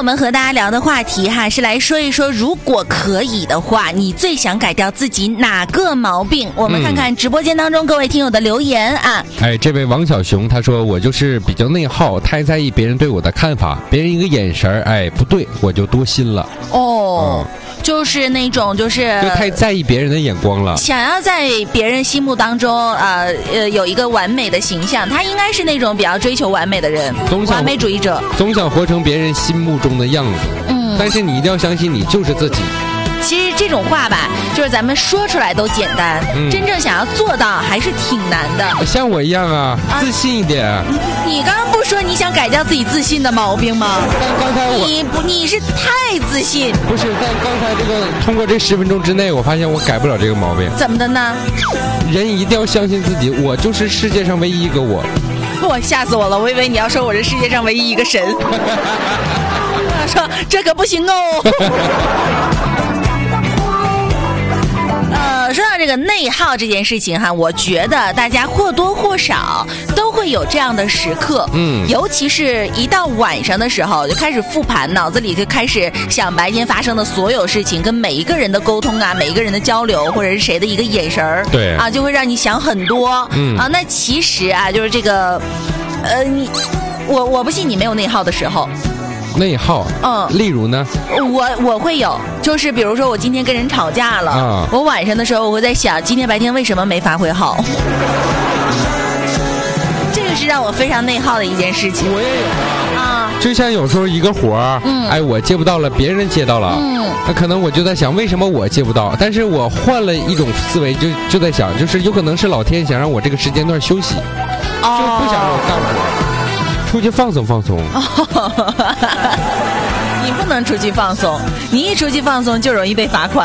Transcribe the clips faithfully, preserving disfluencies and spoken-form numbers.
我们和大家聊的话题哈，是来说一说，如果可以的话，你最想改掉自己哪个毛病？我们看看直播间当中各位听友的留言啊。 哎，这位王小熊他说，我就是比较内耗，太在意别人对我的看法，别人一个眼神哎不对，我就多心了。 哦。 嗯， 就是那种就是就太在意别人的眼光了， 想要在别人心目当中呃呃有一个完美的形象，他应该是那种比较追求完美的人，完美主义者， 总想活成别人心目中的样子。嗯，但是你一定要相信你就是自己。 其实这种话吧，就是咱们说出来都简单，嗯、真正想要做到还是挺难的。 像我一样啊，啊自信一点。 你刚刚不说你想改掉自己自信的毛病吗？ 但刚才我你不你是太自信。 不是，但刚才这个通过这十分钟之内，我发现我改不了这个毛病。 怎么的呢？ 人一定要相信自己，我就是世界上唯一一个我。 我吓死我了，我以为你要说我是世界上唯一一个神。我说这可不行哦。说到这个内耗这件事情哈，我觉得大家或多或少都会有这样的时刻，嗯，尤其是一到晚上的时候，就开始复盘，脑子里就开始想白天发生的所有事情，跟每一个人的沟通啊，每一个人的交流，或者是谁的一个眼神儿， 对啊，就会让你想很多，嗯啊，那其实啊，就是这个，呃，你我我不信你没有内耗的时候。 内耗，嗯，例如呢？ 我我会有，就是比如说我今天跟人吵架了，啊、我晚上的时候我会在想，今天白天为什么没发挥好？这个是让我非常内耗的一件事情。 我也有啊，就像有时候一个活儿，嗯，哎，我接不到了，别人接到了，嗯，那可能我就在想，为什么我接不到？但是我换了一种思维，就就在想，就是有可能是老天想让我这个时间段休息，哦、就不想让我干活。出去放松放松， 你不能出去放松，你一出去放松就容易被罚款。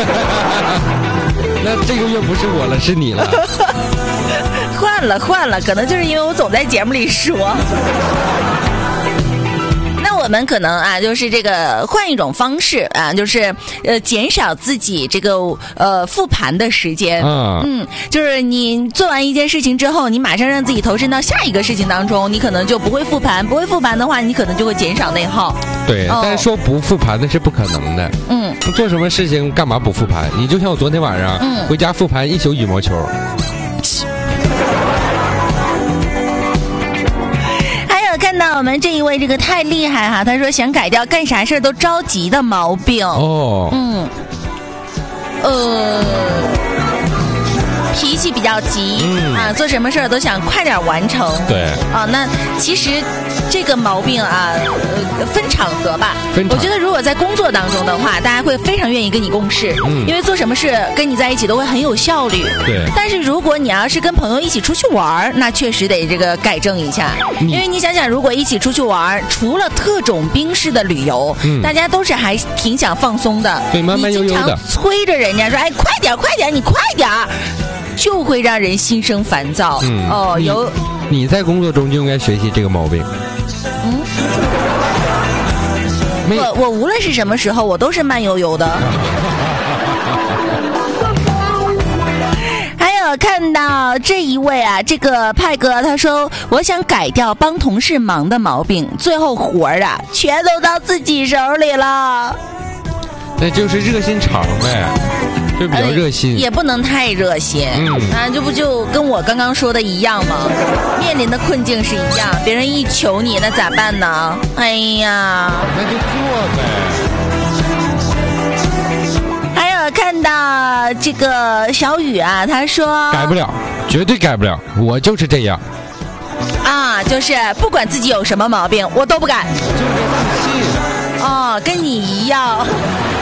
那这个月不是我了，是你了。 换了换了，可能就是因为我总在节目里说。我们可能啊，就是这个换一种方式啊，就是呃减少自己这个呃复盘的时间。嗯嗯，就是你做完一件事情之后，你马上让自己投身到下一个事情当中，你可能就不会复盘，不会复盘的话，你可能就会减少内耗。 对，哦、但是说不复盘那是不可能的。嗯，做什么事情干嘛不复盘？你就像我昨天晚上、嗯、回家复盘一宿羽毛球。 看到我们这一位这个太厉害哈，他说想改掉干啥事都着急的毛病。哦，嗯，呃，脾气比较急、嗯、啊，做什么事儿都想快点完成。 对啊，那其实这个毛病啊，呃，分场合吧。分场我觉得如果在工作当中的话，大家会非常愿意跟你共事，嗯、因为做什么事跟你在一起都会很有效率。 对。 但是如果你要是跟朋友一起出去玩，那确实得这个改正一下，嗯、因为你想想，如果一起出去玩，除了特种兵式的旅游，嗯、大家都是还挺想放松的。 对，慢慢悠悠的。 你经常催着人家说：“哎，快点，快点，你快点。”就会让人心生烦躁。嗯、哦，有你在工作中就应该学习这个毛病。嗯， 我我无论是什么时候，我都是慢悠悠的。还有看到这一位啊，这个派哥他说，我想改掉帮同事忙的毛病，最后活儿啊全都到自己手里了。 那就是热心肠呗。就比较热心、呃， 也不能太热心，嗯啊，这不就跟我刚刚说的一样吗？面临的困境是一样，别人一求你，那咋办呢？哎呀， 那就做呗。还有看到这个小雨啊，他说改不了，绝对改不了，我就是这样。 啊，就是不管自己有什么毛病，我都不改。 就是自信。 哦，跟你一样。